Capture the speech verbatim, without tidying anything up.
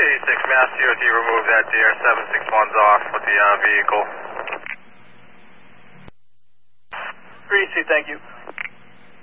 three six, Mass D O T remove that D R seven six one's off with the uh, vehicle. three two, thank you.